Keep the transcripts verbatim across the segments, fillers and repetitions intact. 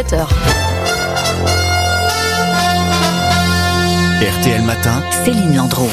sept heures. R T L Matin, Céline Landreau.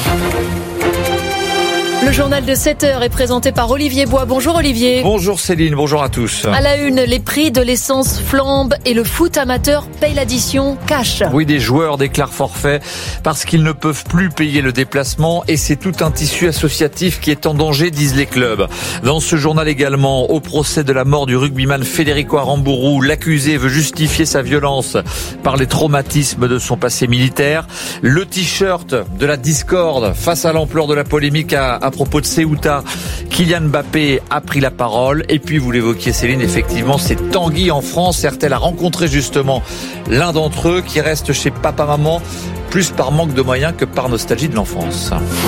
Le journal de sept heures est présenté par Olivier Bois. Bonjour Olivier. Bonjour Céline, bonjour à tous. À la une, les prix de l'essence flambent et le foot amateur paye l'addition cash. Oui, des joueurs déclarent forfait parce qu'ils ne peuvent plus payer le déplacement et c'est tout un tissu associatif qui est en danger, disent les clubs. Dans ce journal également, au procès de la mort du rugbyman Federico Aramburu, l'accusé veut justifier sa violence par les traumatismes de son passé militaire. Le t-shirt de la discorde face à l'ampleur de la polémique à, à propos de Ceuta, Kylian Mbappé a pris la parole. Et puis, vous l'évoquiez Céline, effectivement, c'est Tanguy en France. R T L a rencontré justement l'un d'entre eux qui reste chez papa-maman, plus par manque de moyens que par nostalgie de l'enfance.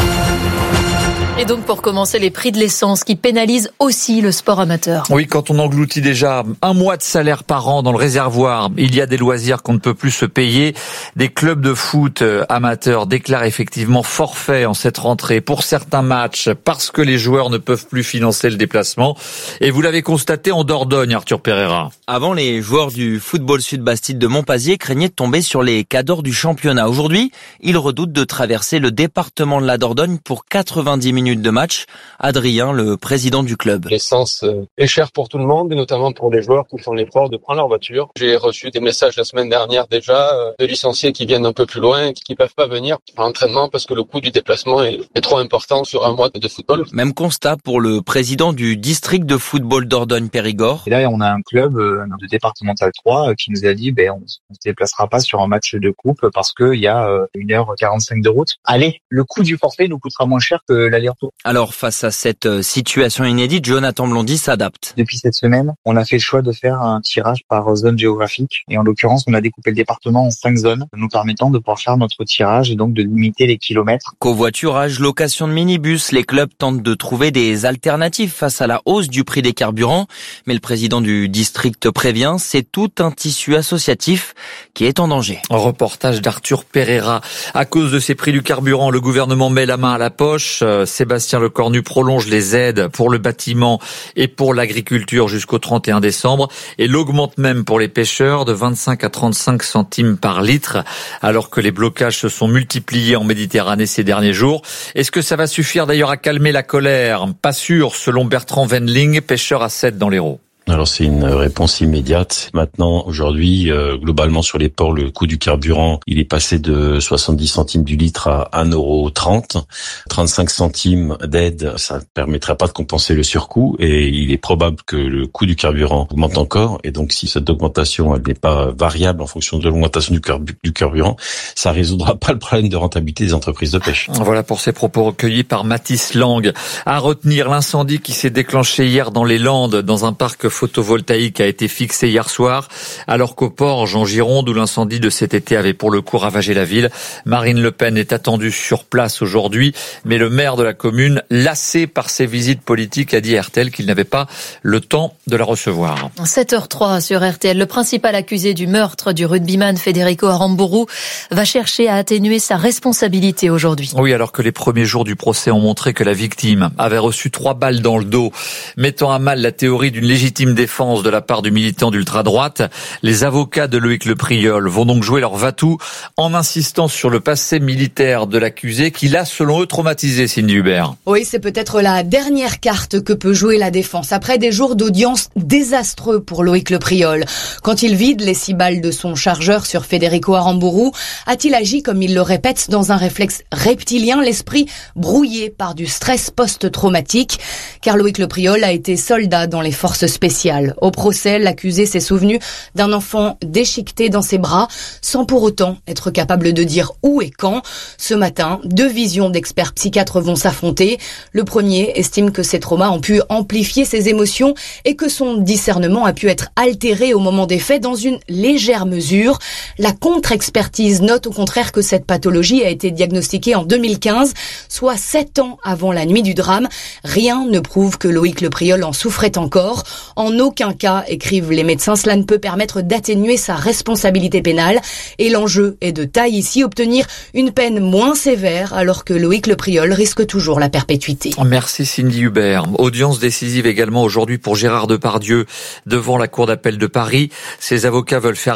Et donc pour commencer, les prix de l'essence qui pénalisent aussi le sport amateur. Oui, quand on engloutit déjà un mois de salaire par an dans le réservoir, il y a des loisirs qu'on ne peut plus se payer. Des clubs de foot amateurs déclarent effectivement forfait en cette rentrée pour certains matchs parce que les joueurs ne peuvent plus financer le déplacement. Et vous l'avez constaté en Dordogne, Arthur Pereira. Avant, les joueurs du football Sud-Bastide de Montpazier craignaient de tomber sur les cadors du championnat. Aujourd'hui, ils redoutent de traverser le département de la Dordogne pour quatre-vingt-dix minutes de match. Adrien, le président du club. L'essence est chère pour tout le monde, et notamment pour les joueurs qui font l'effort de prendre leur voiture. J'ai reçu des messages la semaine dernière déjà de licenciés qui viennent un peu plus loin, qui ne peuvent pas venir à l'entraînement parce que le coût du déplacement est, est trop important sur un mois de football. Même constat pour le président du district de football Dordogne-Périgord. Et là, on a un club de départemental trois qui nous a dit ben, on ne se déplacera pas sur un match de coupe parce qu'il y a une heure quarante-cinq de route. Allez, le coût du forfait nous coûtera moins cher que l'aller-retour. Alors, face à cette situation inédite, Jonathan Blondy s'adapte. Depuis cette semaine, on a fait le choix de faire un tirage par zone géographique. Et en l'occurrence, on a découpé le département en cinq zones, nous permettant de pouvoir faire notre tirage et donc de limiter les kilomètres. Covoiturage, location de minibus, les clubs tentent de trouver des alternatives face à la hausse du prix des carburants. Mais le président du district prévient, c'est tout un tissu associatif qui est en danger. Un reportage d'Arthur Pereira. À cause de ces prix du carburant, le gouvernement met la main à la poche. Sébastien Lecornu prolonge les aides pour le bâtiment et pour l'agriculture jusqu'au trente et un décembre et l'augmente même pour les pêcheurs de vingt-cinq à trente-cinq centimes par litre alors que les blocages se sont multipliés en Méditerranée ces derniers jours. Est-ce que ça va suffire d'ailleurs à calmer la colère? Pas sûr, selon Bertrand Wendling, pêcheur à Sète dans l'Hérault. Alors c'est une réponse immédiate. Maintenant, aujourd'hui, euh, globalement sur les ports, le coût du carburant, il est passé de soixante-dix centimes du litre à un euro trente. trente-cinq centimes d'aide, ça ne permettra pas de compenser le surcoût et il est probable que le coût du carburant augmente encore. Et donc si cette augmentation elle n'est pas variable en fonction de l'augmentation du, carbu- du carburant, ça résoudra pas le problème de rentabilité des entreprises de pêche. Voilà pour ces propos recueillis par Mathis Lang. À retenir l'incendie qui s'est déclenché hier dans les Landes, dans un parc photovoltaïque a été fixé hier soir, alors qu'au Porge, en Gironde, où l'incendie de cet été avait pour le coup ravagé la ville. Marine Le Pen est attendue sur place aujourd'hui, mais le maire de la commune, lassé par ses visites politiques, a dit à R T L qu'il n'avait pas le temps de la recevoir. sept heures trois sur R T L. Le principal accusé du meurtre du rugbyman Federico Aramburu va chercher à atténuer sa responsabilité aujourd'hui. Oui, alors que les premiers jours du procès ont montré que la victime avait reçu trois balles dans le dos, mettant à mal la théorie d'une légitime défense de la part du militant d'ultra-droite. Les avocats de Loïc Le Priol vont donc jouer leur va-tout en insistant sur le passé militaire de l'accusé qui l'a, selon eux, traumatisé, Cindy Hubert. Oui, c'est peut-être la dernière carte que peut jouer la défense après des jours d'audience désastreux pour Loïc Le Priol. Quand il vide les six balles de son chargeur sur Federico Aramburu, a-t-il agi, comme il le répète, dans un réflexe reptilien, l'esprit brouillé par du stress post-traumatique? Car Loïc Le Priol a été soldat dans les forces spéciales. Au procès, l'accusé s'est souvenu d'un enfant déchiqueté dans ses bras, sans pour autant être capable de dire où et quand. Ce matin, deux visions d'experts psychiatres vont s'affronter. Le premier estime que ces traumas ont pu amplifier ses émotions et que son discernement a pu être altéré au moment des faits dans une légère mesure. La contre-expertise note au contraire que cette pathologie a été diagnostiquée en deux mille quinze, soit sept ans avant la nuit du drame. Rien ne prouve que Loïc Le Priol en souffrait encore. En aucun cas, écrivent les médecins, cela ne peut permettre d'atténuer sa responsabilité pénale. Et l'enjeu est de taille ici, obtenir une peine moins sévère alors que Loïc Le Priol risque toujours la perpétuité. Merci Cindy Hubert. Audience décisive également aujourd'hui pour Gérard Depardieu devant la Cour d'appel de Paris. Ses avocats veulent faire